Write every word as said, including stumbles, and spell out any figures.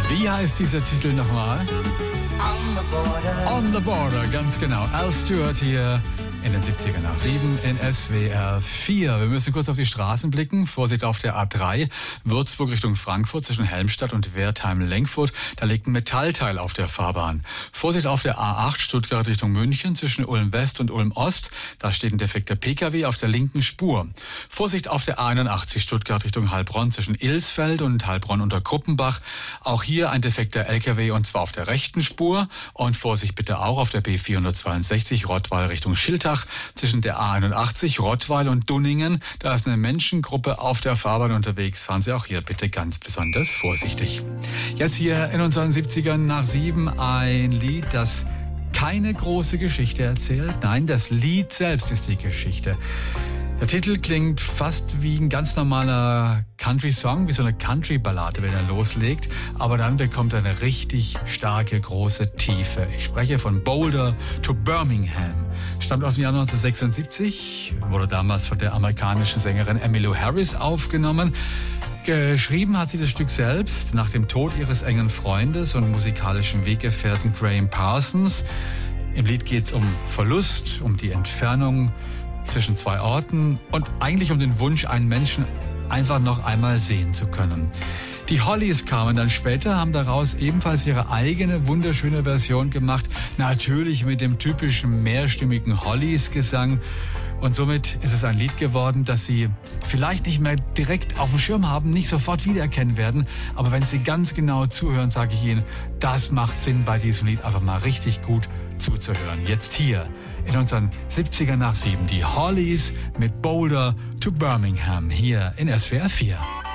Wie heißt dieser Titel nochmal? On the Border. On the Border, ganz genau. Al Stewart hier in den siebziger nach sieben in S W R vier. Wir müssen kurz auf die Straßen blicken. Vorsicht auf der A drei, Würzburg Richtung Frankfurt zwischen Helmstadt und Wertheim-Lenkfurt. Da liegt ein Metallteil auf der Fahrbahn. Vorsicht auf der A acht, Stuttgart Richtung München zwischen Ulm-West und Ulm-Ost. Da steht ein defekter Pkw auf der linken Spur. Vorsicht auf der A einundachtzig, Stuttgart Richtung Heilbronn zwischen Ilsfeld und Heilbronn unter Kruppenbach. Auch hier ein defekter L K W und zwar auf der rechten Spur. Und Vorsicht bitte auch auf der B vierhundertzweiundsechzig, Rottweil Richtung Schiltach zwischen der A einundachtzig, Rottweil und Dunningen. Da ist eine Menschengruppe auf der Fahrbahn unterwegs. Fahren Sie auch hier bitte ganz besonders vorsichtig. Jetzt hier in unseren siebzigern nach sieben ein Lied, das keine große Geschichte erzählt. Nein, das Lied selbst ist die Geschichte. Der Titel klingt fast wie ein ganz normaler Country-Song, wie so eine Country-Ballade, wenn er loslegt. Aber dann bekommt er eine richtig starke, große Tiefe. Ich spreche von Boulder to Birmingham. Stammt aus dem Jahr neunzehnhundertsechsundsiebzig, wurde damals von der amerikanischen Sängerin Emmylou Harris aufgenommen. Geschrieben hat sie das Stück selbst nach dem Tod ihres engen Freundes und musikalischen Weggefährten Graham Parsons. Im Lied geht es um Verlust, um die Entfernung zwischen zwei Orten und eigentlich um den Wunsch, einen Menschen einfach noch einmal sehen zu können. Die Hollies kamen dann später, haben daraus ebenfalls ihre eigene wunderschöne Version gemacht, natürlich mit dem typischen mehrstimmigen Hollies-Gesang. Und somit ist es ein Lied geworden, das Sie vielleicht nicht mehr direkt auf dem Schirm haben, nicht sofort wiedererkennen werden. Aber wenn Sie ganz genau zuhören, sage ich Ihnen, das macht Sinn, bei diesem Lied einfach mal richtig gut zuzuhören. Jetzt hier in unseren siebziger nach sieben, die Hollies mit Boulder to Birmingham hier in S W R vier.